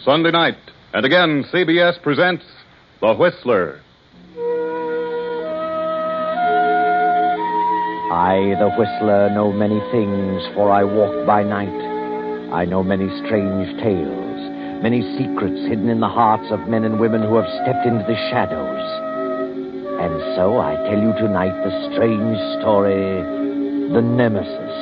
Sunday night. And again, CBS presents The Whistler. I, the Whistler, know many things, for I walk by night. I know many strange tales, many secrets hidden in the hearts of men and women who have stepped into the shadows. And so I tell you tonight the strange story, The Nemesis.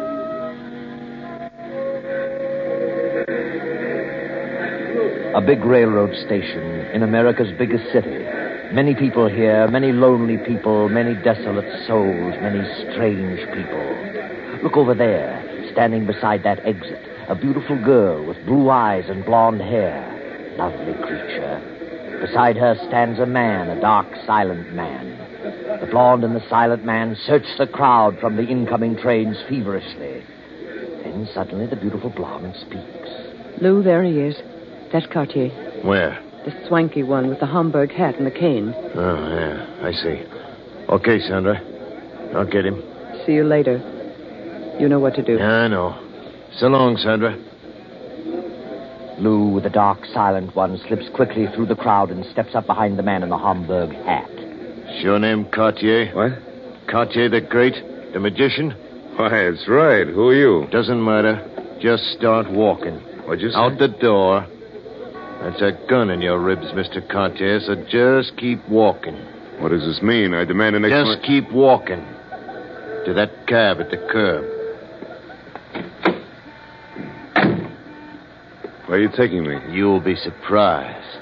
A big railroad station in America's biggest city. Many people here, many lonely people, many desolate souls, many strange people. Look over there, standing beside that exit, a beautiful girl with blue eyes and blonde hair. Lovely creature. Beside her stands a man, a dark, silent man. The blonde and the silent man search the crowd from the incoming trains feverishly. Then suddenly the beautiful blonde speaks. Lou, there he is. That's Cartier. Where? The swanky one with the Homburg hat and the cane. Oh, yeah, I see. Okay, Sandra. I'll get him. See you later. You know what to do. Yeah, I know. So long, Sandra. Lou, the dark, silent one, slips quickly through the crowd and steps up behind the man in the Homburg hat. Is your name Cartier? What? Cartier the Great? The magician? Why, that's right. Who are you? Doesn't matter. Just start walking. What'd you say? Out the door. That's a gun in your ribs, Mr. Cartier, so just keep walking. What does this mean? I demand an Just keep walking. To that cab at the curb. Where are you taking me? You'll be surprised.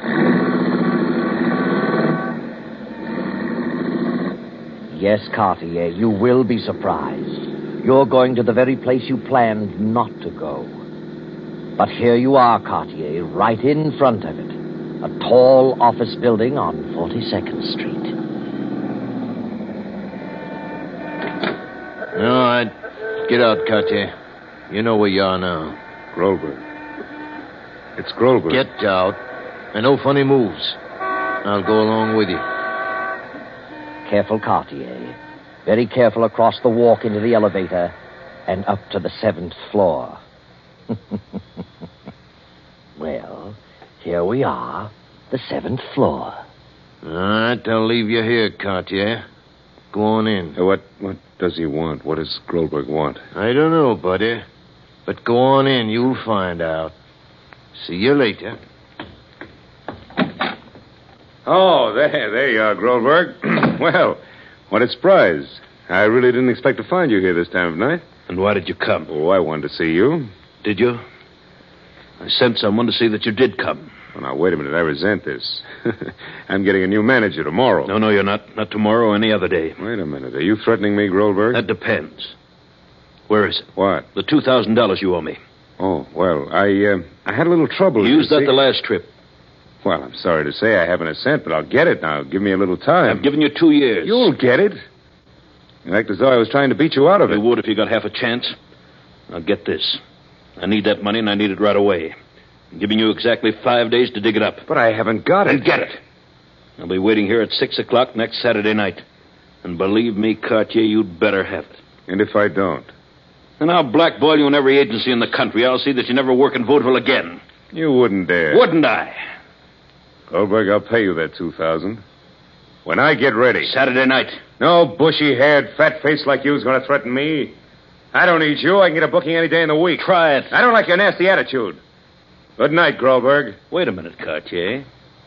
Yes, Cartier, you will be surprised. You're going to the very place you planned not to go. But here you are, Cartier, right in front of it. A tall office building on 42nd Street. All right. Get out, Cartier. You know where you are now. Grolberg. It's Grolberg. Get out. And no funny moves. I'll go along with you. Careful, Cartier. Very careful across the walk into the elevator and up to the 7th floor. Well, here we are, the 7th floor. All right, I'll leave you here, Cartier. Go on in. What does he want? What does Grolberg want? I don't know, buddy. But go on in, you'll find out. See you later. Oh, there you are, Grolberg. Well, what a surprise. I really didn't expect to find you here this time of night. And why did you come? Oh, I wanted to see you. Did you? I sent someone to see that you did come. Well, now, wait a minute. I resent this. I'm getting a new manager tomorrow. No, you're not. Not tomorrow or any other day. Wait a minute. Are you threatening me, Grolberg? That depends. Where is it? What? The $2,000 you owe me. Oh, well, I had a little trouble. You used that see. the last trip. Well, I'm sorry to say I haven't a cent, but I'll get it now. Give me a little time. I've given you 2 years. You'll get it. You act as though I was trying to beat you out of it. You would if you got half a chance. Now get this. I need that money, and I need it right away. I'm giving you exactly 5 days to dig it up. But I haven't got it. Then get it. I'll be waiting here at 6 o'clock next Saturday night. And believe me, Cartier, you'd better have it. And if I don't? And I'll blackball you in every agency in the country. I'll see that you never work in vaudeville again. You wouldn't dare. Wouldn't I? Goldberg, I'll pay you that $2,000. When I get ready. Saturday night. No bushy-haired, fat face like you is going to threaten me. I don't need you. I can get a booking any day in the week. Try it. I don't like your nasty attitude. Good night, Grolberg. Wait a minute, Cartier.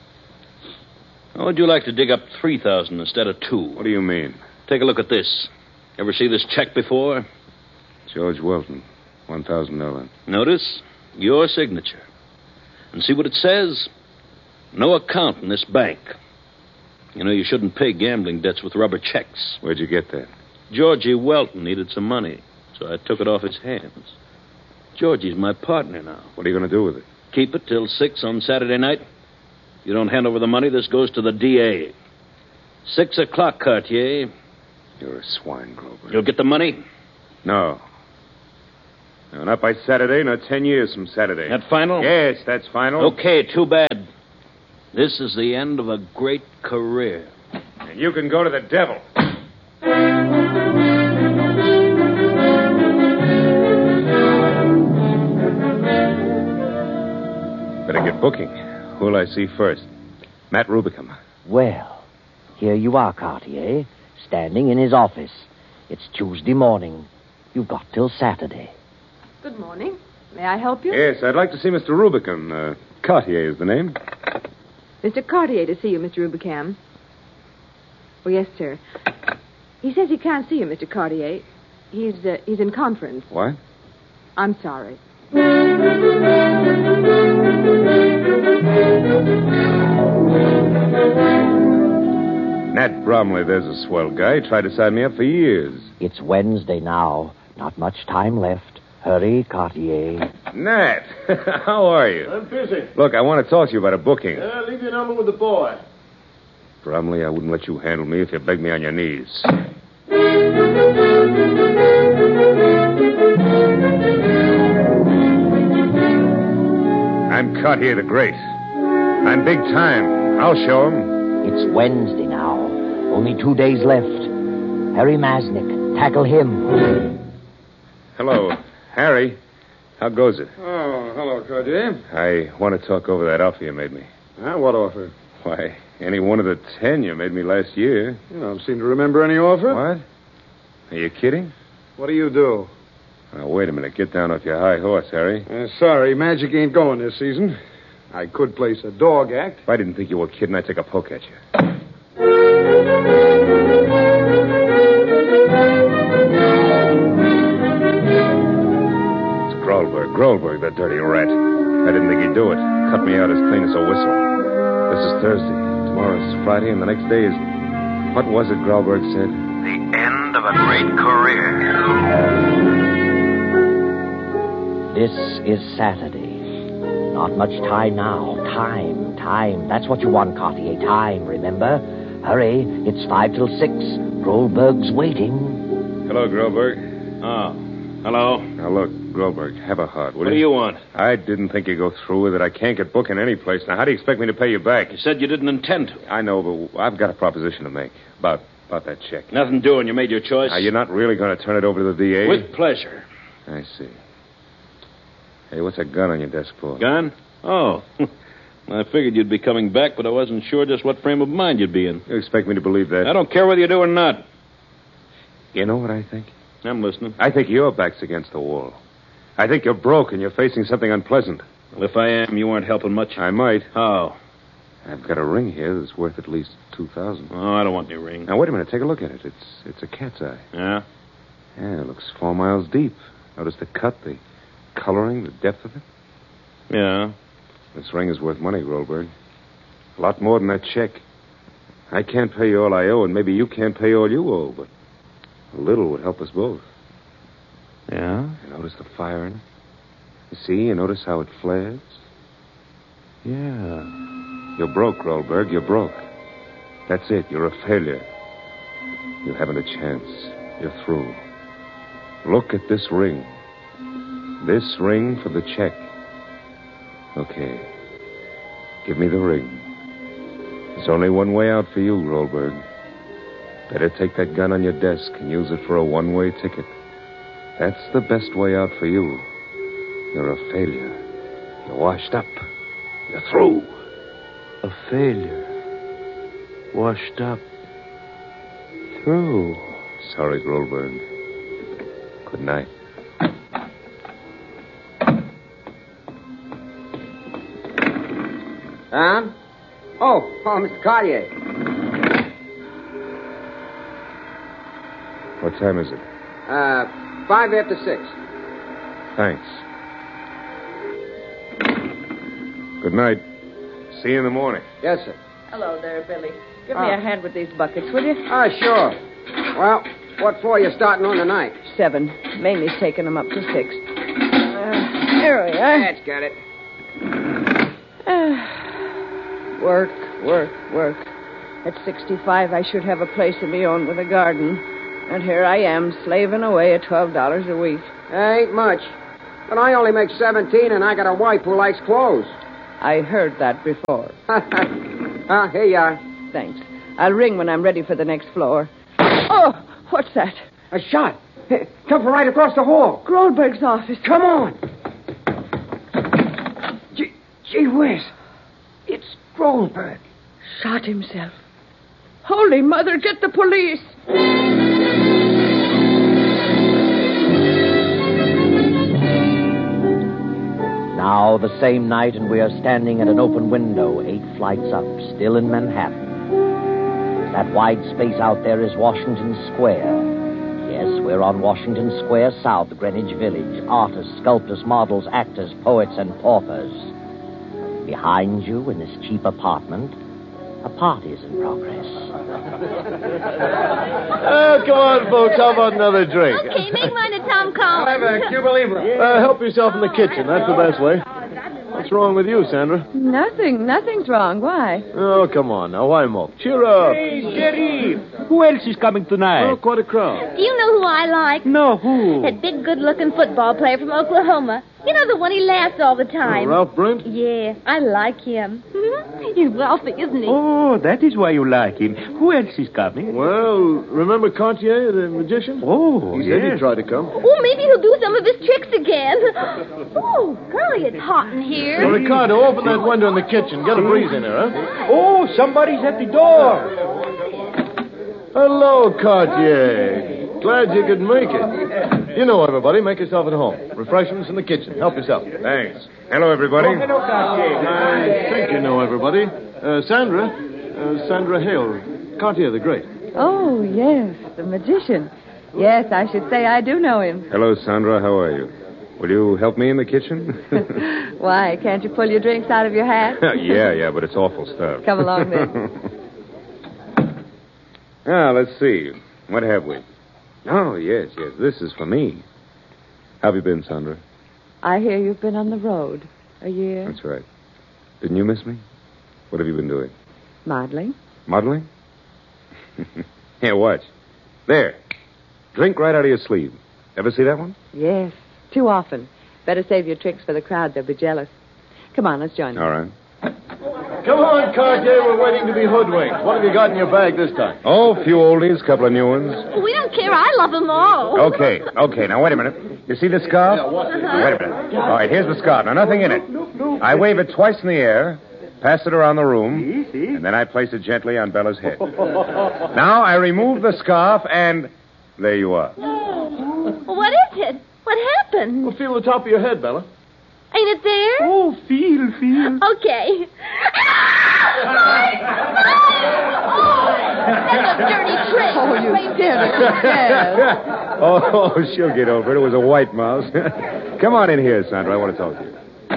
How would you like to dig up 3,000 instead of 2? What do you mean? Take a look at this. Ever see this check before? George Welton, $1,000. Notice your signature. And see what it says? No account in this bank. You know, you shouldn't pay gambling debts with rubber checks. Where'd you get that? Georgie Welton needed some money, so I took it off his hands. Georgie's my partner now. What are you going to do with it? Keep it till 6 on Saturday night. If you don't hand over the money, this goes to the DA. 6 o'clock, Cartier. You're a swine, Grover. You'll get the money? No. No, not by Saturday, not 10 years from Saturday. That final? Yes, that's final. Okay, too bad. This is the end of a great career. And you can go to the devil. Better get booking. Who'll I see first? Matt Rubicam. Well, here you are, Cartier, standing in his office. It's Tuesday morning. You've got till Saturday. Good morning. May I help you? Yes, I'd like to see Mr. Rubicam. Cartier is the name. Mr. Cartier to see you, Mr. Rubicam. Oh, yes, sir. He says he can't see you, Mr. Cartier. He's in conference. What? I'm sorry. Nat Bromley, there's a swell guy. Tried to sign me up for years. It's Wednesday now. Not much time left. Hurry, Cartier. Nat, how are you? I'm busy. Look, I want to talk to you about a booking. Leave your number with the boy. Bromley, I wouldn't let you handle me if you begged me on your knees. I'm Cartier the Great. I'm big time. I'll show him. It's Wednesday now. Only 2 days left. Harry Masnick. Tackle him. Hello, Harry. How goes it? Oh, hello, Cartier. I want to talk over that offer you made me. What offer? Why, any one of the 10 you made me last year. You don't seem to remember any offer. What? Are you kidding? What do you do? Now, wait a minute. Get down off your high horse, Harry. Sorry, Magic ain't going this season. I could place a dog act. If I didn't think you were kidding, I'd take a poke at you. It's Grolberg, that dirty rat. I didn't think he'd do it. Cut me out as clean as a whistle. This is Thursday. Tomorrow's Friday, and the next day is... What was it Grolberg said? The end of a great career. This is Saturday. Not much time now. Time. That's what you want, Cartier. Time, remember? Hurry. It's 5 till 6. Grolberg's waiting. Hello, Grolberg. Oh, hello. Now, look, Grolberg, have a heart, will What do you want? I didn't think you'd go through with it. I can't get booking any place. Now, how do you expect me to pay you back? You said you didn't intend to. I know, but I've got a proposition to make about that check. Nothing doing. You made your choice. Now, you're not really going to turn it over to the DA? With pleasure. I see. Hey, what's a gun on your desk for? Gun? Oh. I figured you'd be coming back, but I wasn't sure just what frame of mind you'd be in. You expect me to believe that? I don't care whether you do or not. You know what I think? I'm listening. I think your back's against the wall. I think you're broke and you're facing something unpleasant. Well, if I am, you aren't helping much. I might. How? I've got a ring here that's worth at least $2,000. Oh, I don't want any ring. Now, wait a minute. Take a look at it. It's a cat's eye. Yeah? Yeah, it looks 4 miles deep. Notice the cut, the coloring, the depth of it. Yeah. This ring is worth money, Grolberg. A lot more than that check. I can't pay you all I owe, and maybe you can't pay all you owe, but a little would help us both. Yeah? You notice the fire in it? You see? You notice how it flares? Yeah. You're broke, Grolberg. You're broke. That's it. You're a failure. You haven't a chance. You're through. Look at this ring. This ring for the check. Okay. Give me the ring. There's only one way out for you, Grolberg. Better take that gun on your desk and use it for a one-way ticket. That's the best way out for you. You're a failure. You're washed up. You're through. A failure. Washed up. Through. Sorry, Grolberg. Good night. Mr. Cartier. What time is it? 5 after 6. Thanks. Good night. See you in the morning. Yes, sir. Hello there, Billy. Give me a hand with these buckets, will you? Sure. Well, what floor are you starting on tonight? 7. Mamie's taking them up to 6. Here we are. That's got it. Work. At 65, I should have a place of my own with a garden. And here I am, slaving away at $12 a week. Ain't much. But I only make 17, and I got a wife who likes clothes. I heard that before. Here you are. Thanks. I'll ring when I'm ready for the next floor. Oh, what's that? A shot. Come from right across the hall. Grolberg's office. Come on. Gee Wes, it's Goldberg. Shot himself. Holy Mother, get the police. Now, the same night, and we are standing at an open window 8 flights up, still in Manhattan. That wide space out there is Washington Square. Yes, we're on Washington Square South, Greenwich Village. Artists, sculptors, models, actors, poets, and paupers. Behind you, in this cheap apartment, a party's in progress. Oh, come on, folks. How about another drink? Okay, make mine a Tom Collins. Have a Cuba Libre. Help yourself in the kitchen. That's the best way. What's wrong with you, Sandra? Nothing's wrong. Why? Oh, come on now. Why mope? Cheer up. Hey, Jerry. Who else is coming tonight? Oh, quite a crowd. Do you know who I like? No, who? That big, good-looking football player from Oklahoma. You know, the one he laughs all the time. Ralph Brent? Yeah, I like him. He's wealthy, isn't he? Oh, that is why you like him. Who else is coming? Well, remember Cartier, the magician? Oh, He said yes. he'd try to come. Oh, maybe he'll do some of his tricks again. Oh, golly, it's hot in here. Well, Ricardo, open that window in the kitchen. Get a breeze in there, huh? Oh, somebody's at the door. Hello, Cartier. Glad you could make it. You know everybody. Make yourself at home. Refreshments in the kitchen. Help yourself. Thanks. Hello, everybody. Hello, Cartier. I think you know everybody. Sandra Hale. Cartier the Great. Oh, yes, the magician. Yes, I should say I do know him. Hello, Sandra. How are you? Will you help me in the kitchen? Why, can't you pull your drinks out of your hat? yeah, but it's awful stuff. Come along, then. Now, let's see. What have we? Oh, yes. This is for me. How have you been, Sandra? I hear you've been on the road a year. That's right. Didn't you miss me? What have you been doing? Modeling. Modeling? Here, watch. There. Drink right out of your sleeve. Ever see that one? Yes, too often. Better save your tricks for the crowd. They'll be jealous. Come on, let's join them. All right. Come on, Cartier. We're waiting to be hoodwinked. What have you got in your bag this time? Oh, a few oldies, couple of new ones. We don't care. I love them all. Okay. Now, wait a minute. You see the scarf? Now, wait a minute. All right, here's the scarf. Now, nothing in it. I wave it twice in the air, pass it around the room, and then I place it gently on Bella's head. Now, I remove the scarf, and there you are. What is it? What happened? Well, feel the top of your head, Bella. Ain't it there? Oh, feel. Okay. That's a dirty trick. Oh, you scared her to death. Oh, she'll get over it. It was a white mouse. Come on in here, Sandra. I want to talk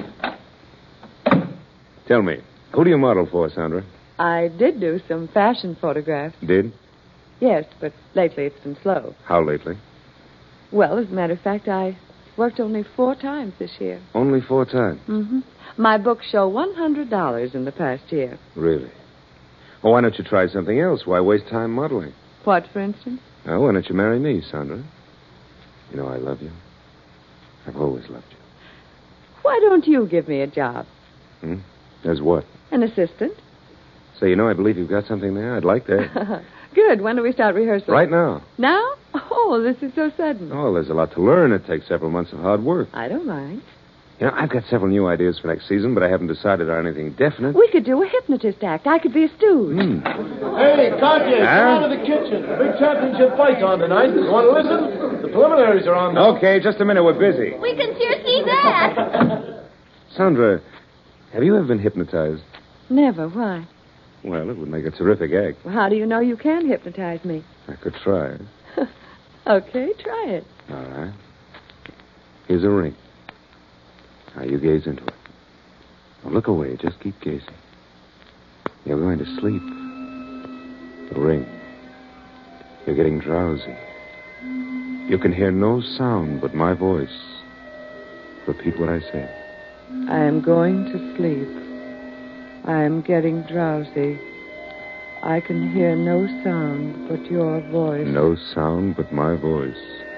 to you. Tell me, who do you model for, Sandra? I did do some fashion photographs. Did? Yes, but lately it's been slow. How lately? Well, as a matter of fact, I worked only 4 times this year. Only 4 times. Mm-hmm. My books show $100 in the past year. Really? Well, why don't you try something else? Why waste time modeling? What, for instance? Well, why don't you marry me, Sandra? You know I love you. I've always loved you. Why don't you give me a job? As what? An assistant? So, you know, I believe you've got something there. I'd like that. Good. When do we start rehearsal? Right now. Now? Oh, this is so sudden. Oh, there's a lot to learn. It takes several months of hard work. I don't mind. You know, I've got several new ideas for next season, but I haven't decided on anything definite. We could do a hypnotist act. I could be a stooge. Hey, Cartier, come out of the kitchen. Big championship fight's on tonight. You want to listen? The preliminaries are on now. Okay, just a minute. We're busy. We can sure see that. Sandra, have you ever been hypnotized? Never. Why? Well, it would make a terrific act. Well, how do you know you can hypnotize me? I could try. Okay, try it. All right. Here's a ring. Now, you gaze into it. Don't look away. Just keep gazing. You're going to sleep. The ring. You're getting drowsy. You can hear no sound but my voice. Repeat what I say. I am going to sleep. I am getting drowsy. I can hear no sound but your voice. No sound but my voice.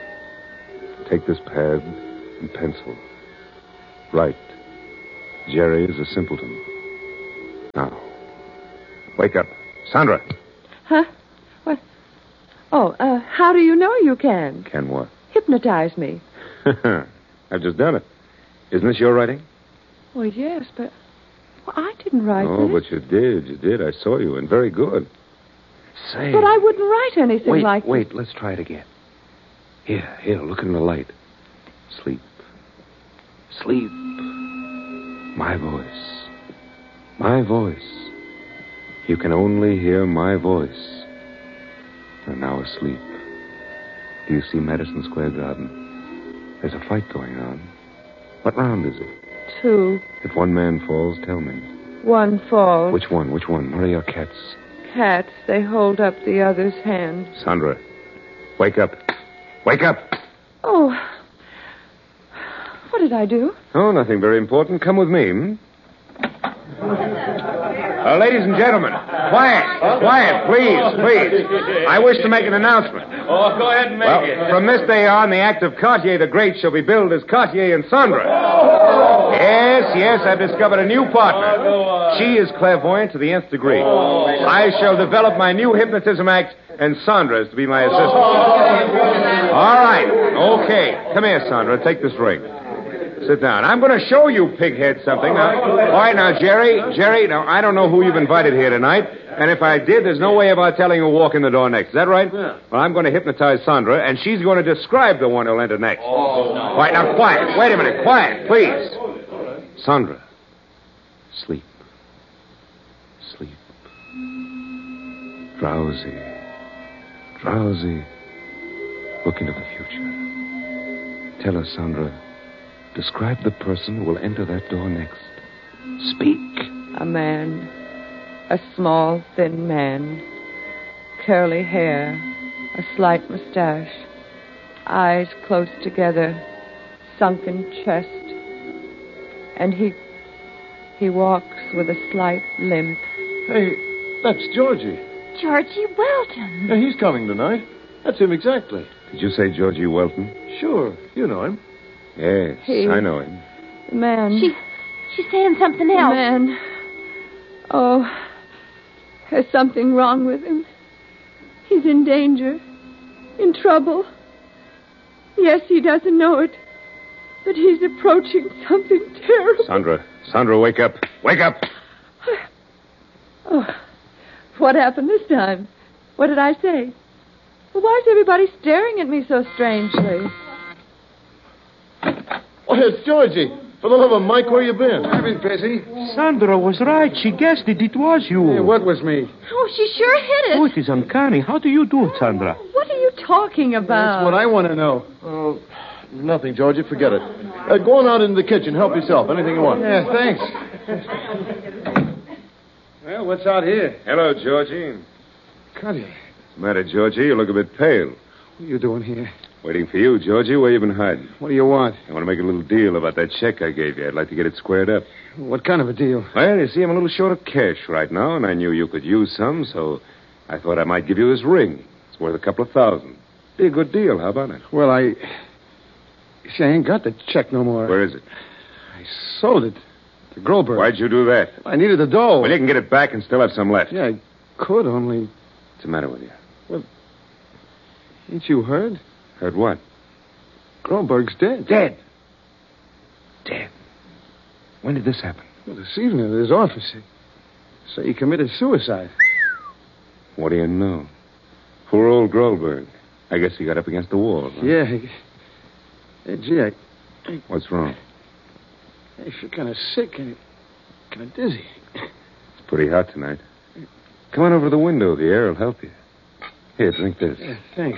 Take this pad and pencil. Write. Jerry is a simpleton. Now, wake up. Sandra. Huh? What? Oh, how do you know you can? Can what? Hypnotize me. I've just done it. Isn't this your writing? Well, yes, but Well, I didn't write Oh, this. but you did. You did. I saw you, and very good. Say. But I wouldn't write anything like Wait, let's try it again. Here, look in the light. Sleep. Sleep. My voice. My voice. You can only hear my voice. You're now asleep. Do you see Madison Square Garden? There's a fight going on. What round is it? 2. If one man falls, tell me. 1 falls. Which one? Where are your cats? Cats, they hold up the other's hand. Sandra, wake up. Wake up. Oh. What did I do? Oh, nothing very important. Come with me, ladies and gentlemen, quiet, please. I wish to make an announcement. Oh, go ahead and make it. From this day on, the act of Cartier the Great shall be billed as Cartier and Sandra. Yes, I've discovered a new partner. She is clairvoyant to the nth degree. I shall develop my new hypnotism act, and Sandra is to be my assistant. All right, okay. Come here, Sandra. Take this ring. Sit down. I'm going to show you, pighead, something. Now, all right, now, Jerry, now, I don't know who you've invited here tonight, and if I did, there's no way of our telling who will walk in the door next. Is that right? Yeah. Well, I'm going to hypnotize Sandra, and she's going to describe the one who'll enter next. All right, now, quiet. Wait a minute. Quiet, please. Sandra, sleep. Sleep. Drowsy. Look into the future. Tell us, Sandra, describe the person who will enter that door next. Speak. A man. A small, thin man. Curly hair. A slight mustache. Eyes close together. Sunken chest. And he walks with a slight limp. Hey, that's Georgie. Georgie Welton. Yeah, he's coming tonight. That's him exactly. Did you say Georgie Welton? Sure, you know him. Yes, I know him. The man. She's saying something else. The man. Oh, there's something wrong with him. He's in danger. In trouble. Yes, he doesn't know it. But he's approaching something terrible. Sandra, wake up. Wake up! Oh, what happened this time? What did I say? Well, why is everybody staring at me so strangely? Oh, it's Georgie. For the love of Mike, where you been? I've been busy. Sandra was right. She guessed it. It was you. Hey, what was me? Oh, she sure hit it. Oh, it is uncanny. How do you do it, Sandra? What are you talking about? That's what I want to know. Oh, nothing, Georgie. Forget it. Go on out into the kitchen. Help yourself. Anything you want. Yeah, thanks. Well, what's out here? Hello, Georgie. Cartier, What's the matter, Georgie? You look a bit pale. what are you doing here? Waiting for you, Georgie. Where you been hiding? What do you want? I want to make a little deal about that check I gave you. I'd like to get it squared up. What kind of a deal? Well, you see, I'm a little short of cash right now, and I knew you could use some, so I thought I might give you this ring. It's worth a couple of $1,000. Be a good deal. How about it? Well, you see, I ain't got the check no more. Where is it? I sold it to Groberg. Why'd you do that? I needed the dough. Well, you can get it back and still have some left. Yeah, I could, only... What's the matter with you? Ain't you heard? Heard what? Groberg's dead. Dead. When did this happen? Well, this evening at his office. Say he committed suicide. What do you know? Poor old Groberg. I guess he got up against the wall. Huh? Yeah. Hey, gee, What's wrong? I feel kind of sick and kind of dizzy. It's pretty hot tonight. Come on over to the window. The air will help you. Here, drink this. Yeah, thanks.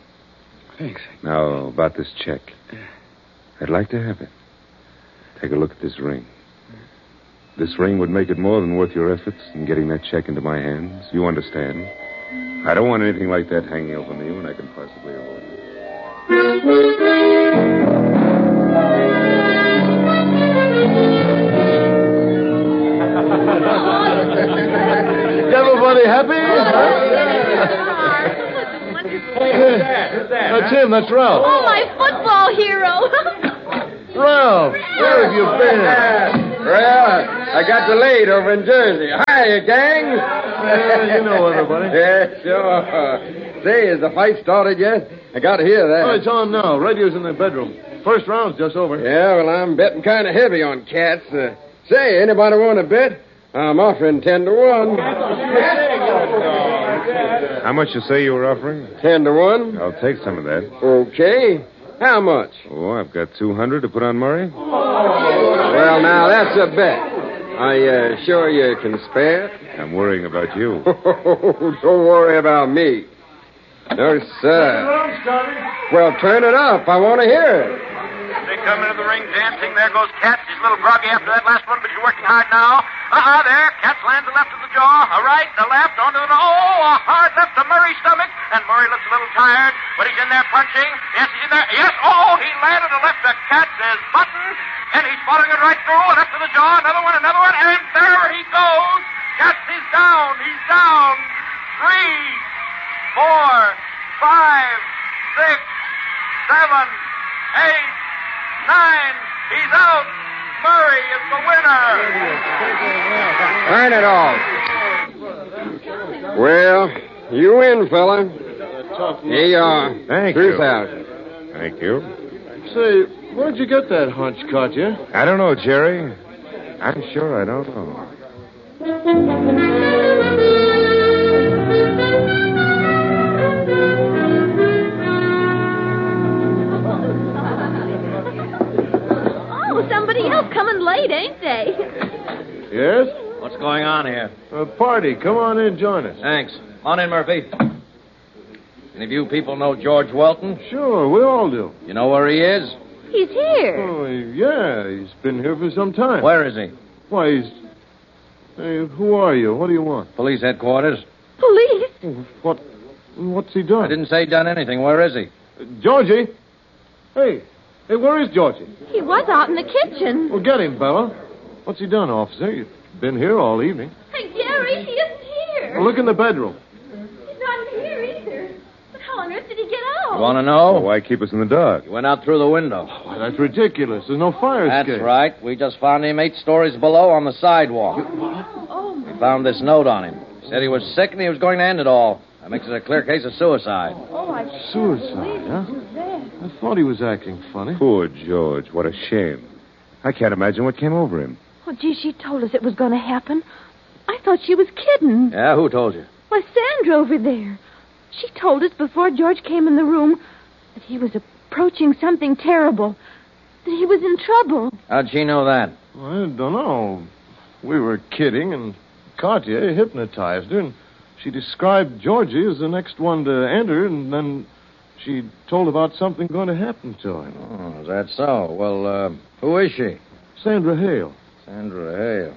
Now, about this check. I'd like to have it. Take a look at this ring. This ring would make it more than worth your efforts in getting that check into my hands. You understand? I don't want anything like that hanging over me when I can possibly avoid it. Everybody happy? That's him. That's Ralph. Oh, my football hero. Ralph, where have you been? Well, I got delayed over in Jersey. Hi, gang. You know everybody. Yeah, sure. Say, has the fight started yet? I got to hear that. Oh, it's on now. Radio's in the bedroom. First round's just over. Yeah, well, I'm betting kind of heavy on Cats. Say, anybody want to bet? I'm offering 10 to 1. How much you say you were offering? 10 to 1. I'll take some of that. Okay. How much? Oh, I've got 200 to put on Murray. Well, now, that's a bet. Are you sure you can spare it? I'm worrying about you. Don't worry about me. No, sir. Well, turn it up. I want to hear it. They come into the ring dancing. There goes Cat. He's a little groggy after that last one, but he's working hard now. There. Cat lands a left to the jaw, a right, a left, onto the... Oh, a hard left to Murray's stomach. And Murray looks a little tired, but he's in there punching. Yes, he's in there. Yes, oh, he landed a left to Cat's button. And he's following it right through, and up to the jaw. Another one, and there he goes. Cat is down. He's down. 3, 4, 5, 6, 7, 8, 9. He's out. Murray is the winner. Turn it off. Well, you win, fella. Here you are. Thank Truth you. out. Thank you. Say, where'd you get that hunch, Katya? I don't know, Jerry. I'm sure I don't know. Somebody else coming late, ain't they? Yes? What's going on here? A party. Come on in, join us. Thanks. On in, Murphy. Any of you people know George Welton? Sure, we all do. You know where he is? He's here. Oh, yeah, he's been here for some time. Where is he? Why, he's... Hey, who are you? What do you want? Police headquarters. Police? What's he done? I didn't say he done anything. Where is he? Georgie? Hey, where is Georgie? He was out in the kitchen. Well, get him, Bella. What's he done, officer? You've been here all evening. Hey, Gary, he isn't here. Well, look in the bedroom. He's not here either. But how on earth did he get out? You want to know? Well, why keep us in the dark? He went out through the window. Why, that's ridiculous. There's no fire escape. That's right. We just found him 8 stories below on the sidewalk. We found this note on him. He said he was sick and he was going to end it all. That makes it a clear case of suicide. Oh, I Suicide, huh? I thought he was acting funny. Poor George. What a shame. I can't imagine what came over him. Oh, gee, she told us it was going to happen. I thought she was kidding. Yeah, who told you? Why, Sandra over there. She told us before George came in the room that he was approaching something terrible, that he was in trouble. How'd she know that? I don't know. We were kidding, and Katya hypnotized her, and she described Georgie as the next one to enter, and then she told about something going to happen to him. Oh, is that so? Well, who is she? Sandra Hale. Sandra Hale.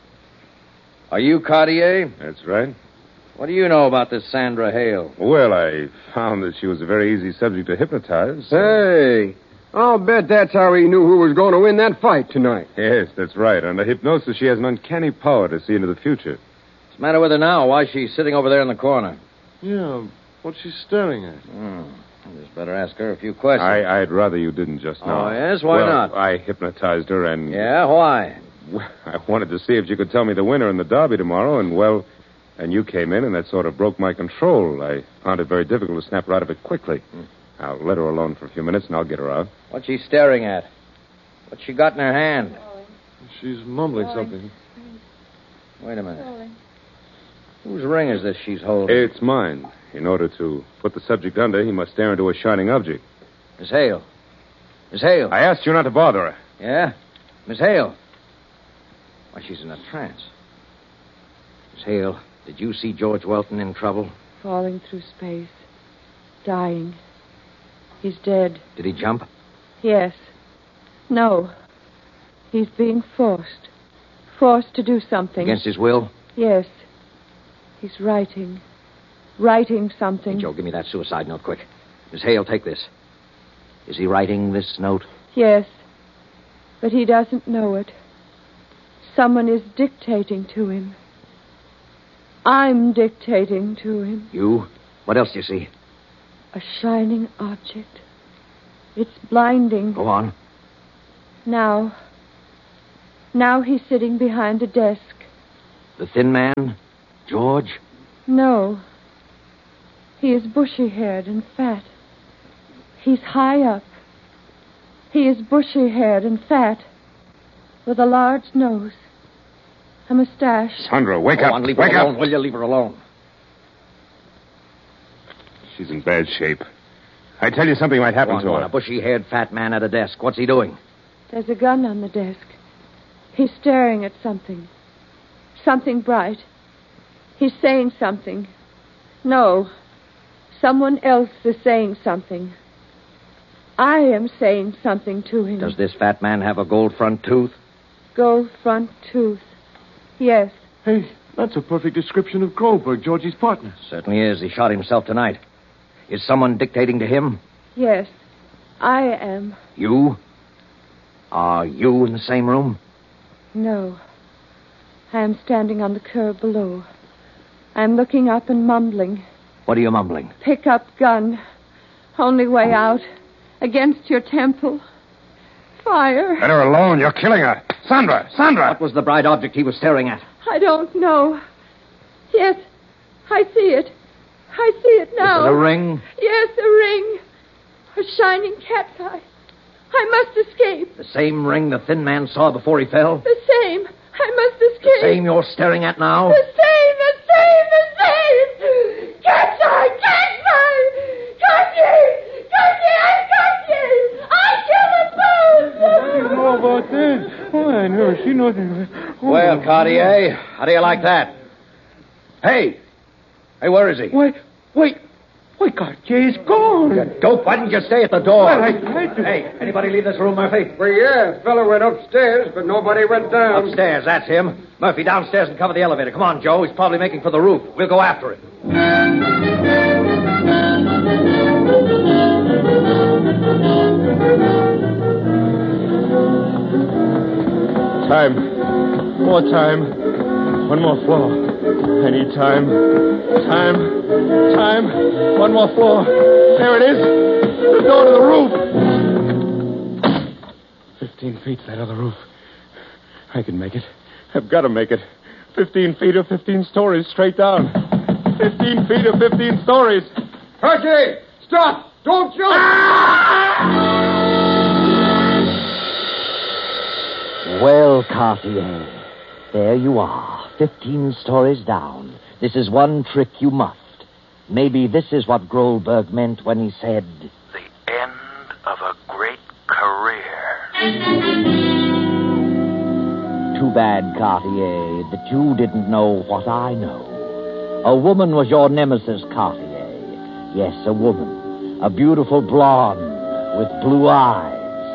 Are you Cartier? That's right. What do you know about this Sandra Hale? Well, I found that she was a very easy subject to hypnotize. Hey, I'll bet that's how he knew who was going to win that fight tonight. Yes, that's right. Under hypnosis, she has an uncanny power to see into the future. What's the matter with her now? Why is she sitting over there in the corner? Yeah, what's she staring at? I just better ask her a few questions. I'd rather you didn't just now. Oh, yes? Why not? I hypnotized her and... Yeah, why? I wanted to see if you could tell me the winner in the derby tomorrow, and you came in, and that sort of broke my control. I found it very difficult to snap her out of it quickly. I'll let her alone for a few minutes, and I'll get her out. What's she staring at? What's she got in her hand? She's mumbling something. Wait a minute. Whose ring is this she's holding? It's mine. In order to put the subject under, he must stare into a shining object. Miss Hale. Miss Hale. I asked you not to bother her. Yeah? Miss Hale. Why, she's in a trance. Miss Hale, did you see George Welton in trouble? Falling through space. Dying. He's dead. Did he jump? Yes. No. He's being forced. Forced to do something. Against his will? Yes. He's writing. Writing something. Hey, Joe, give me that suicide note, quick. Miss Hale, take this. Is he writing this note? Yes. But he doesn't know it. Someone is dictating to him. I'm dictating to him. You? What else do you see? A shining object. It's blinding. Go on. Now he's sitting behind a desk. The thin man? George? No. He is bushy-haired and fat. He's high up. He is bushy-haired and fat. with a large nose, a mustache. Sandra, wake Go up. on, leave Wake her alone, up. will you? Leave her alone. She's in bad shape. I tell you, something might happen to Go on, her. a bushy-haired fat man at a desk. What's he doing? There's a gun on the desk. He's staring at something. Something bright. He's saying something. No. Someone else is saying something. I am saying something to him. Does this fat man have a gold front tooth? Gold front tooth. Yes. Hey, that's a perfect description of Goldberg, Georgie's partner. Certainly is. He shot himself tonight. Is someone dictating to him? Yes. I am. You? Are you in the same room? No. I am standing on the curb below. I am looking up and mumbling. What are you mumbling? Pick up gun. Only way out. Against your temple. Fire. Let her alone. You're killing her. Sandra! Sandra! What was the bright object he was staring at? I don't know. Yes. I see it. I see it now. Is it a ring? Yes, a ring. A shining cat's eye. I must escape. The same ring the thin man saw before he fell? The same. I must escape. The same you're staring at now? The same. Cat's eye! Cat's eye! I killed them both! What do you know about that? Oh, I never seen nothing. Oh. Well, Cartier, how do you like that? Hey, where is he? Wait, Cartier's gone. You dope, why didn't you stay at the door? Well, I tried to. Hey, anybody leave this room, Murphy? Well, yeah, the fellow went upstairs, but nobody went down. Upstairs, that's him. Murphy, downstairs and cover the elevator. Come on, Joe. He's probably making for the roof. We'll go after him. Time. More time. One more floor. I need time. Time. One more floor. There it is. The door to the roof. 15 feet to that other roof. I can make it. I've got to make it. 15 feet or 15 stories straight down. 15 feet or 15 stories. Percy! Stop! Don't jump! Well, Cartier, there you are, 15 stories down. This is one trick you must. Maybe this is what Goldberg meant when he said... The end of a great career. Too bad, Cartier, that you didn't know what I know. A woman was your nemesis, Cartier. Yes, a woman. A beautiful blonde with blue eyes.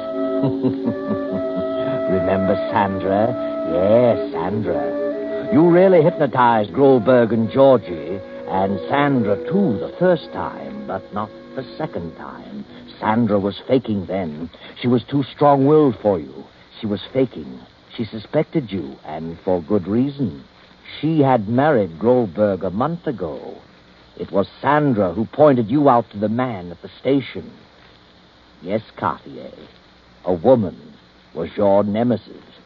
Remember Sandra? Yes, Sandra. You really hypnotized Goldberg and Georgie, and Sandra, too, the first time, but not the second time. Sandra was faking then. She was too strong-willed for you. She was faking. She suspected you, and for good reason. She had married Goldberg a month ago. It was Sandra who pointed you out to the man at the station. Yes, Cartier, a woman was your nemesis.